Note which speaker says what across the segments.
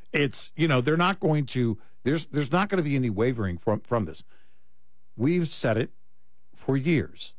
Speaker 1: It's, they're not going to, there's not going to be any wavering from this. We've said it for years.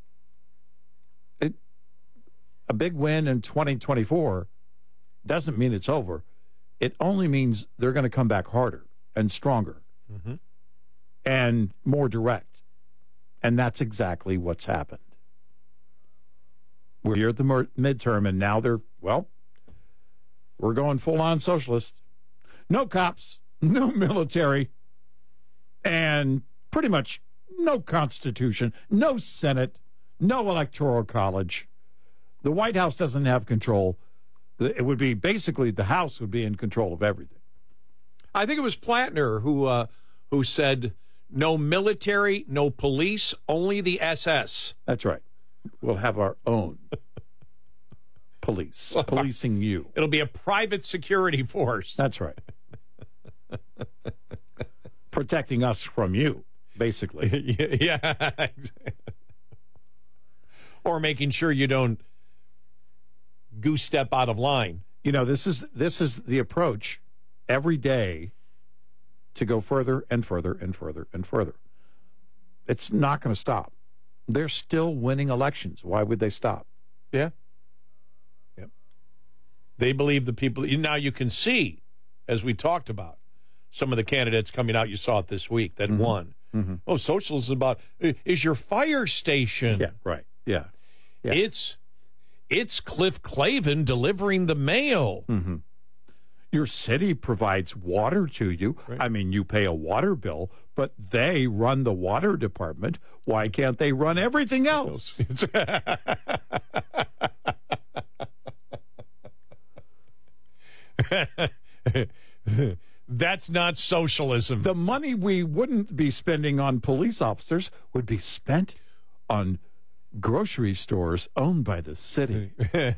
Speaker 1: A big win in 2024 doesn't mean it's over. It only means they're going to come back harder and stronger and more direct. And that's exactly what's happened. We're here at the midterm, and now we're going full-on socialist. No cops, no military, and pretty much no Constitution, no Senate, no Electoral College. The White House doesn't have control. It would be basically the House would be in control of everything.
Speaker 2: I think it was Plattner who said no military, no police, only the SS.
Speaker 1: That's right. We'll have our own police policing you.
Speaker 2: It'll be a private security force.
Speaker 1: That's right. Protecting us from you, basically.
Speaker 2: Yeah. Or making sure you don't goose step out of line.
Speaker 1: This is the approach every day to go further and further and further and further. It's not going to stop. They're still winning elections. Why would they stop?
Speaker 2: Yeah. Yep. They believe the people. Now you can see, as we talked about, some of the candidates coming out. You saw it this week that won. Mm-hmm. Oh, socialism is your fire station.
Speaker 1: Yeah, right. Yeah.
Speaker 2: It's Cliff Clavin delivering the mail.
Speaker 1: Mm-hmm. Your city provides water to you. Right. I mean, you pay a water bill, but they run the water department. Why can't they run everything else?
Speaker 2: That's not socialism.
Speaker 1: The money we wouldn't be spending on police officers would be spent on grocery stores owned by the city.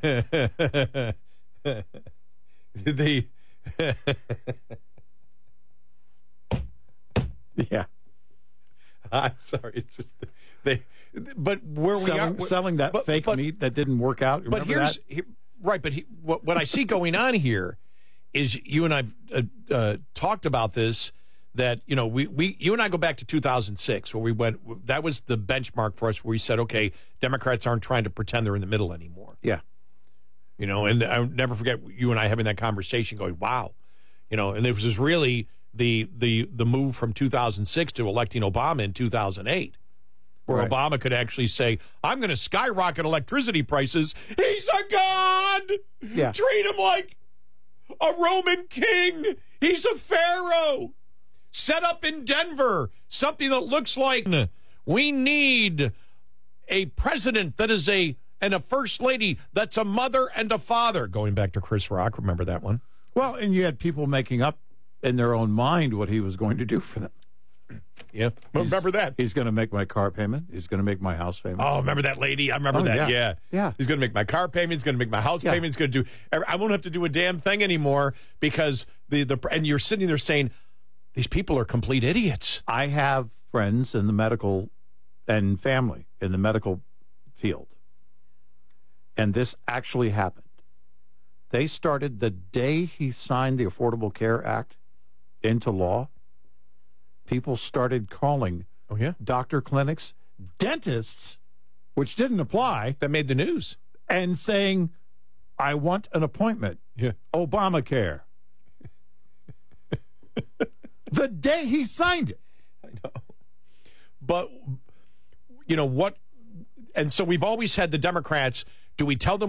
Speaker 1: Yeah.
Speaker 2: I'm sorry. It's just but where we are
Speaker 1: selling that fake meat that didn't work out.
Speaker 2: But what I see going on here is you and I've talked about this. That you and I go back to 2006 where we went. That was the benchmark for us where we said, okay, Democrats aren't trying to pretend they're in the middle anymore.
Speaker 1: Yeah.
Speaker 2: And I'll never forget you and I having that conversation going, wow. And it was really the move from 2006 to electing Obama in 2008, where right. Obama could actually say, I'm going to skyrocket electricity prices. He's a god.
Speaker 1: Yeah.
Speaker 2: Treat him like a Roman king. He's a pharaoh. Set up in Denver something that looks like we need a president that is and a first lady that's a mother and a father. Going back to Chris Rock, remember that one?
Speaker 1: Well, and you had people making up in their own mind what he was going to do for them.
Speaker 2: Yeah, remember that?
Speaker 1: He's going to make my car payment. He's going to make my house payment.
Speaker 2: Oh, remember that lady? I remember that. Yeah. He's going to make my car payment. He's going to make my house payment. He's going to do. I won't have to do a damn thing anymore because and you're sitting there saying, these people are complete idiots.
Speaker 1: I have friends in the medical and family in the medical field, and this actually happened. They started the day he signed the Affordable Care Act into law. People started calling doctor clinics, dentists, which didn't apply.
Speaker 2: That made the news.
Speaker 1: And saying, I want an appointment.
Speaker 2: Yeah.
Speaker 1: Obamacare. The day he signed it.
Speaker 2: I know. But, what? And so we've always had the Democrats, do we tell them